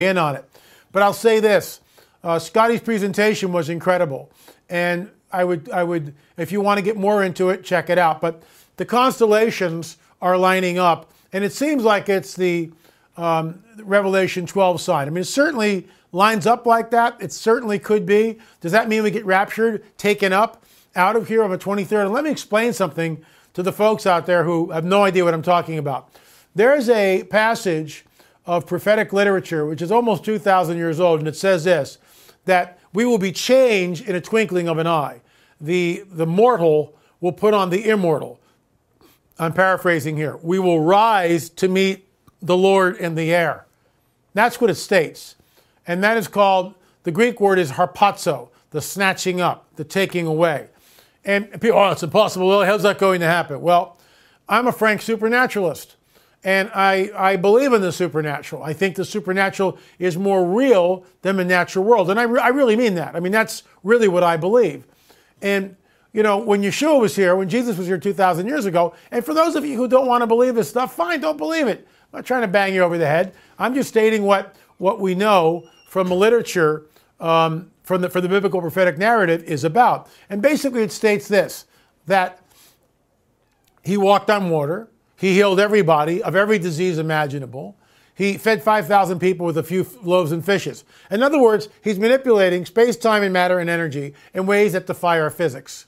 in on it. But I'll say this, Scotty's presentation was incredible. And I would, if you want to get more into it, check it out. But the constellations are lining up, and it seems like it's the Revelation 12 sign. I mean, it certainly lines up like that. It certainly could be. Does that mean we get raptured, taken up out of here on the 23rd? And let me explain something to the folks out there who have no idea what I'm talking about. There's a passage of prophetic literature, which is almost 2,000 years old, and it says this, that we will be changed in a twinkling of an eye. The mortal will put on the immortal. I'm paraphrasing here. We will rise to meet the Lord in the air. That's what it states. And that is called, the Greek word is harpazo, the snatching up, the taking away. And people, oh, it's impossible. Well, how's that going to happen? Well, I'm a frank supernaturalist. And I believe in the supernatural. I think the supernatural is more real than the natural world. And I really mean that. I mean, that's really what I believe. And, you know, when Yeshua was here, when Jesus was here 2,000 years ago, and for those of you who don't want to believe this stuff, fine, don't believe it. I'm not trying to bang you over the head. I'm just stating what we know from the literature, for the biblical prophetic narrative is about. And basically it states this, that he walked on water. He healed everybody of every disease imaginable. He fed 5,000 people with a few loaves and fishes. In other words, he's manipulating space, time, and matter and energy in ways that defy our physics.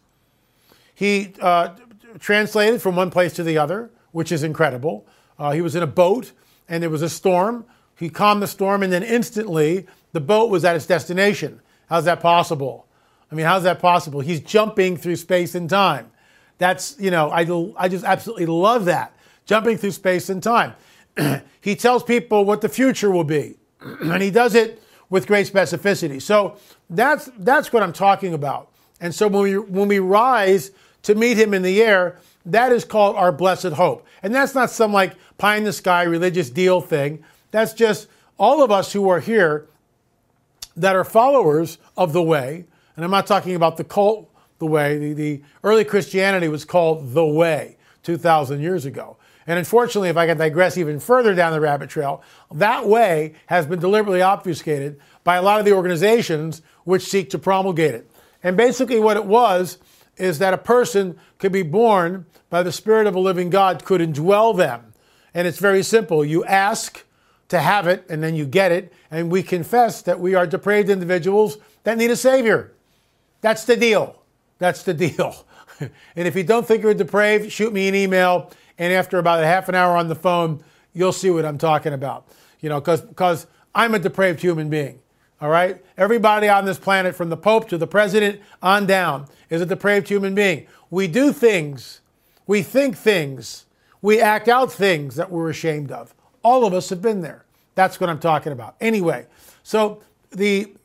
He translated from one place to the other, which is incredible. He was in a boat, and there was a storm. He calmed the storm, and then instantly, the boat was at its destination. How's that possible? I mean, how's that possible? He's jumping through space and time. That's, you know, I just absolutely love that. Jumping through space and time. He tells people what the future will be, and he does it with great specificity. So that's what I'm talking about. And so when we rise to meet him in the air, that is called our blessed hope. And that's not some like pie in the sky religious deal thing. That's just all of us who are here that are followers of the way. And I'm not talking about the cult, the way. The early Christianity was called the way 2,000 years ago. And unfortunately, if I can digress even further down the rabbit trail, that way has been deliberately obfuscated by a lot of the organizations which seek to promulgate it. And basically what it was is that a person could be born by the Spirit of a living God, could indwell them. And it's very simple. You ask to have it, and then you get it. And we confess that we are depraved individuals that need a Savior. That's the deal. That's the deal. And if you don't think you're depraved, shoot me an email. And after about a half an hour on the phone, you'll see what I'm talking about. You know, because I'm a depraved human being. All right? Everybody on this planet, from the Pope to the President on down, is a depraved human being. We do things. We think things. We act out things that we're ashamed of. All of us have been there. That's what I'm talking about. Anyway, so the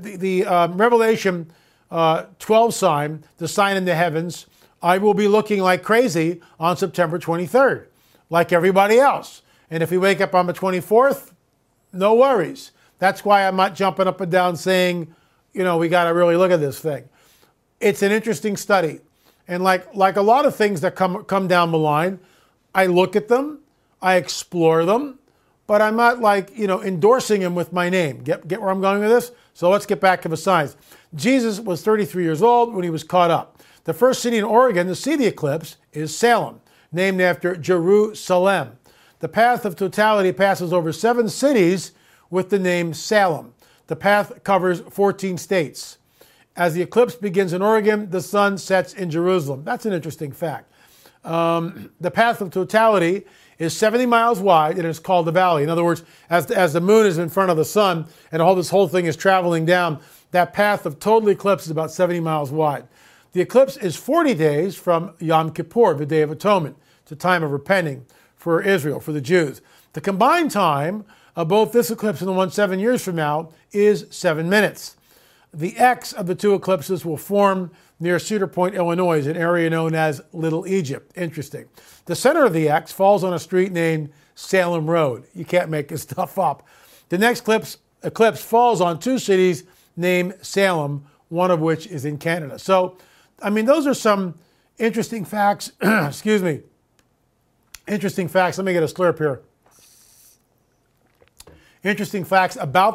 Revelation 12 sign, the sign in the heavens, I will be looking like crazy on September 23rd, like everybody else. And if we wake up on the 24th, no worries. That's why I'm not jumping up and down saying, you know, we got to really look at this thing. It's an interesting study. And like a lot of things that come down the line, I look at them, I explore them, but I'm not like, you know, endorsing them with my name. Get where I'm going with this? So let's get back to the science. Jesus was 33 years old when he was caught up. The first city in Oregon to see the eclipse is Salem, named after Jerusalem. The path of totality passes over 7 cities with the name Salem. The path covers 14 states. As the eclipse begins in Oregon, the sun sets in Jerusalem. That's an interesting fact. The path of totality is 70 miles wide, and it's called the valley. In other words, as the moon is in front of the sun and this whole thing is traveling down, that path of total eclipse is about 70 miles wide. The eclipse is 40 days from Yom Kippur, the Day of Atonement. It's a time of repenting for Israel, for the Jews. The combined time of both this eclipse and the one 7 years from now is 7 minutes. The X of the two eclipses will form near Cedar Point, Illinois, an area known as Little Egypt. Interesting. The center of the X falls on a street named Salem Road. You can't make this stuff up. The next eclipse falls on 2 cities named Salem, one of which is in Canada. So, I mean, those are some interesting facts. Excuse me. Interesting facts. Let me get a slurp here. interesting facts about